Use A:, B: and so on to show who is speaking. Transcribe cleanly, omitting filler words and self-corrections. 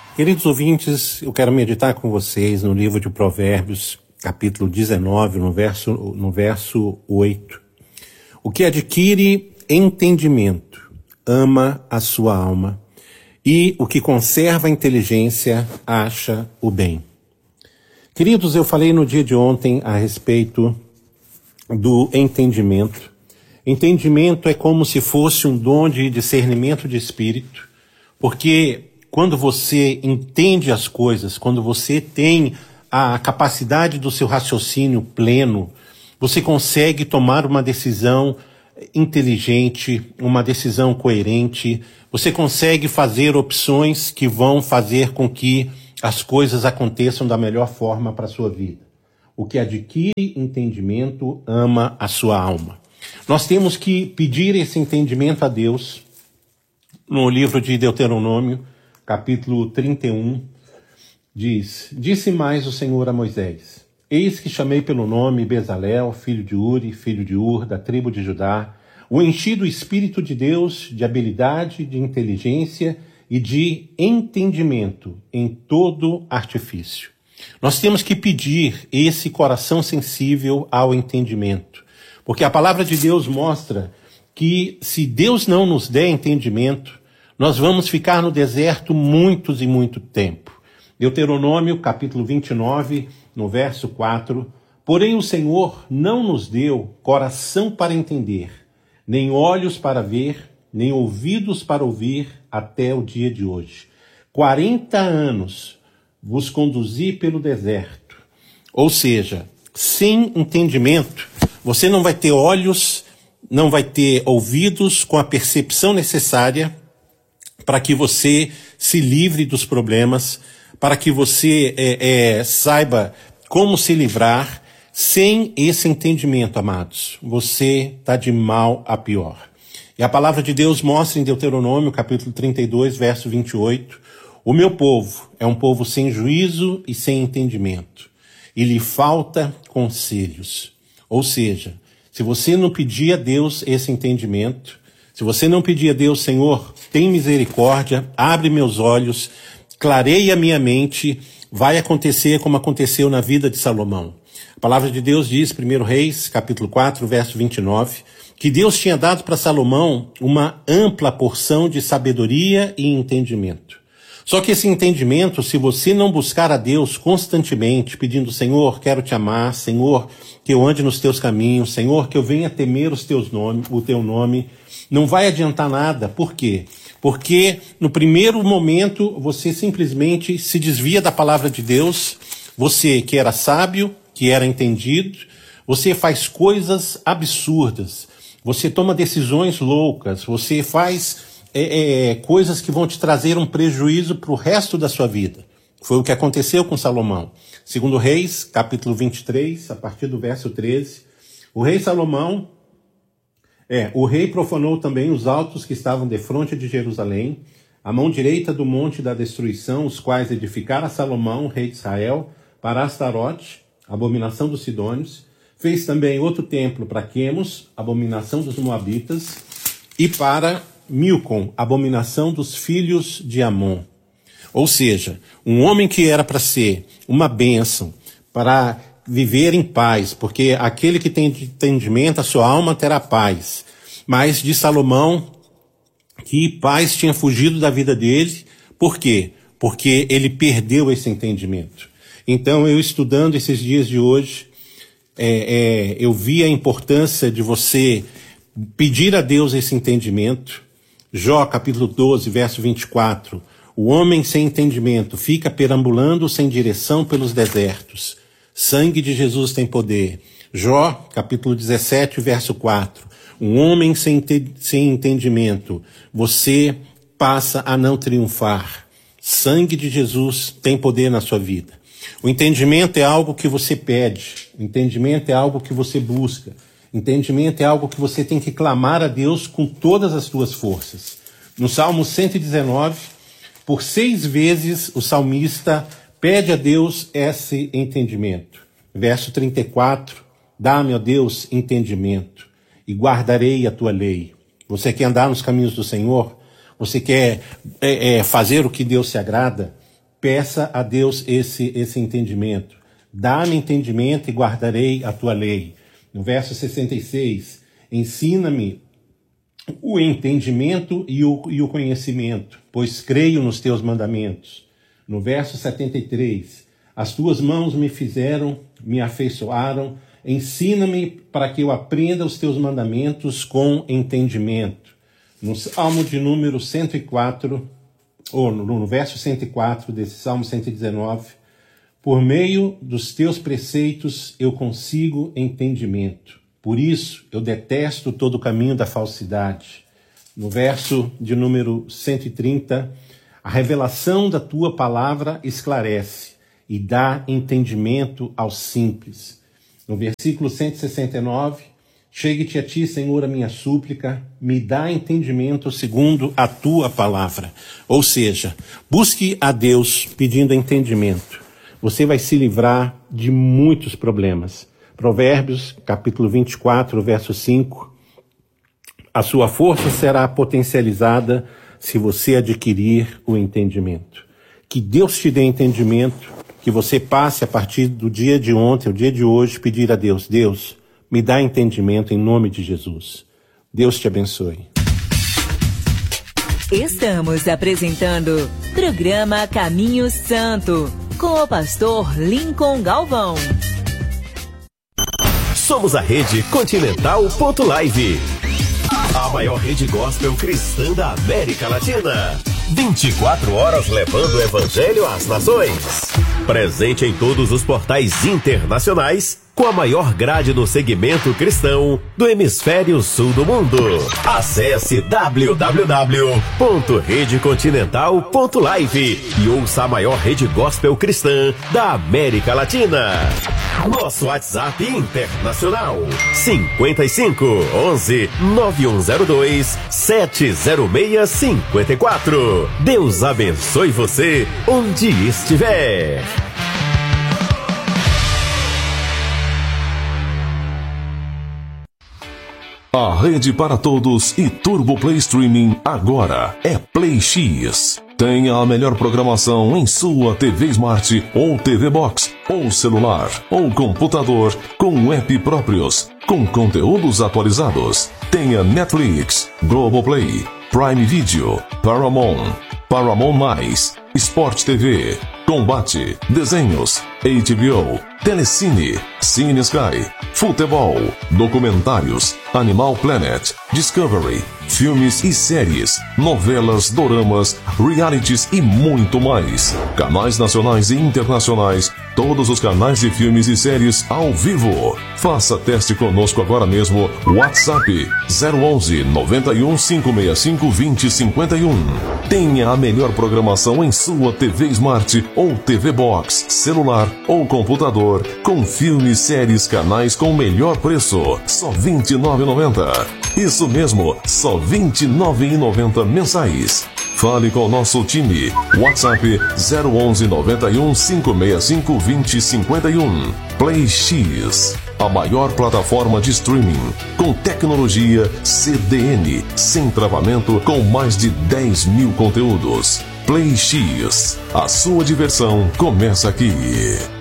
A: Queridos ouvintes, eu quero meditar com vocês no livro de Provérbios, capítulo 19, no verso 8. O que adquire entendimento ama a sua alma, e o que conserva a inteligência acha o bem. Queridos, eu falei no dia de ontem a respeito do entendimento. Entendimento é como se fosse um dom de discernimento de espírito, porque quando você entende as coisas, quando você tem a capacidade do seu raciocínio pleno, você consegue tomar uma decisão inteligente, uma decisão coerente, você consegue fazer opções que vão fazer com que as coisas aconteçam da melhor forma para a sua vida. O que adquire entendimento ama a sua alma. Nós temos que pedir esse entendimento a Deus. No livro de Deuteronômio, capítulo 31, Disse mais o Senhor a Moisés: Eis que chamei pelo nome Bezalel, filho de Uri, filho de Ur, da tribo de Judá, o enchi do Espírito de Deus, de habilidade, de inteligência e de entendimento em todo artifício. Nós temos que pedir esse coração sensível ao entendimento, porque a palavra de Deus mostra que se Deus não nos der entendimento, nós vamos ficar no deserto muitos e muito tempo. Deuteronômio, capítulo 29, no verso 4. Porém o Senhor não nos deu coração para entender, nem olhos para ver, nem ouvidos para ouvir, até o dia de hoje. 40 anos vos conduzi pelo deserto. Ou seja, sem entendimento, você não vai ter olhos, não vai ter ouvidos com a percepção necessária para que você se livre dos problemas, para que você saiba como se livrar. Sem esse entendimento, amados, você está de mal a pior. E a palavra de Deus mostra em Deuteronômio, capítulo 32, verso 28, o meu povo é um povo sem juízo e sem entendimento, e lhe falta conselhos. Ou seja, se você não pedir a Deus esse entendimento, se você não pedir a Deus: Senhor, tem misericórdia, abre meus olhos, clareia minha mente, vai acontecer como aconteceu na vida de Salomão. A palavra de Deus diz, 1 Reis, capítulo 4, verso 29, que Deus tinha dado para Salomão uma ampla porção de sabedoria e entendimento. Só que esse entendimento, se você não buscar a Deus constantemente, pedindo: Senhor, quero te amar, Senhor, que eu ande nos teus caminhos, Senhor, que eu venha temer o teu nome, não vai adiantar nada. Por quê? Porque no primeiro momento você simplesmente se desvia da palavra de Deus, você que era sábio, que era entendido, você faz coisas absurdas, você toma decisões loucas, você faz coisas que vão te trazer um prejuízo para o resto da sua vida. Foi o que aconteceu com Salomão. Segundo Reis, capítulo 23, a partir do verso 13, o rei profanou também os altos que estavam defronte de Jerusalém, a mão direita do monte da destruição, os quais edificara Salomão, rei de Israel, para Astarote, abominação dos sidônios. Fez também outro templo para Quemos, abominação dos moabitas, e para Milcom, abominação dos filhos de Amon. Ou seja, um homem que era para ser uma bênção, para viver em paz, porque aquele que tem entendimento, a sua alma terá paz. Mas de Salomão, que paz tinha fugido da vida dele. Por quê? Porque ele perdeu esse entendimento. Então, eu estudando esses dias de hoje, eu vi a importância de você pedir a Deus esse entendimento. Jó, capítulo 12, verso 24. O homem sem entendimento fica perambulando sem direção pelos desertos. Sangue de Jesus tem poder. Jó, capítulo 17, verso 4. Um homem sem entendimento, você passa a não triunfar. Sangue de Jesus tem poder na sua vida. O entendimento é algo que você pede. O entendimento é algo que você busca. Entendimento é algo que você tem que clamar a Deus com todas as suas forças. No Salmo 119, por 6 vezes o salmista pede a Deus esse entendimento. Verso 34, dá-me, ó Deus, entendimento, e guardarei a tua lei. Você quer andar nos caminhos do Senhor? Você quer fazer o que Deus se agrada? peça a Deus esse entendimento. Dá-me entendimento e guardarei a tua lei. No verso 66, ensina-me o entendimento e o conhecimento, pois creio nos teus mandamentos. No verso 73, as tuas mãos me afeiçoaram, ensina-me para que eu aprenda os teus mandamentos com entendimento. No Salmo de número 104, ou no verso 104 desse Salmo 119, por meio dos teus preceitos eu consigo entendimento. Por isso eu detesto todo o caminho da falsidade. No verso de número 130, a revelação da tua palavra esclarece e dá entendimento aos simples. No versículo 169, chegue-te a ti, Senhor, a minha súplica, me dá entendimento segundo a tua palavra. Ou seja, busque a Deus pedindo entendimento. Você vai se livrar de muitos problemas. Provérbios, capítulo 24, verso 5. A sua força será potencializada se você adquirir o entendimento. Que Deus te dê entendimento, que você passe a partir do dia de ontem, o dia de hoje, pedir a Deus, Deus, me dá entendimento em nome de Jesus. Deus te abençoe.
B: Estamos apresentando programa Caminho Santo, com o pastor Lincoln Galvão.
C: Somos a Rede Continental.live, a maior rede gospel cristã da América Latina. 24 horas levando o evangelho às nações. Presente em todos os portais internacionais, com a maior grade no segmento cristão do hemisfério sul do mundo. Acesse www.redecontinental.live e ouça a maior rede gospel cristã da América Latina. Nosso WhatsApp internacional 55 11 9102 70654. Deus abençoe você onde estiver.
D: A rede para todos e Turbo Play Streaming agora é Play X. Tenha a melhor programação em sua TV Smart ou TV Box, ou celular, ou computador, com app próprios, com conteúdos atualizados. Tenha Netflix, Globoplay, Prime Video, Paramount, Paramount+, Sport TV, Combate, Desenhos, HBO, Telecine, Cine Sky, Futebol, Documentários, Animal Planet, Discovery, filmes e séries, novelas, doramas, realities e muito mais. Canais nacionais e internacionais, todos os canais de filmes e séries ao vivo. Faça teste conosco agora mesmo. WhatsApp 011 91 565 2051. Tenha a melhor programação em sua TV Smart ou TV Box, celular ou computador, com filmes, séries, canais com melhor preço. Só R$ 29,90. Isso mesmo, só R$ 29,90 mensais. Fale com o nosso time. WhatsApp 011 91 565 2051. Play X, a maior plataforma de streaming com tecnologia CDN, sem travamento, com mais de 10 mil conteúdos. Play X, a sua diversão começa aqui.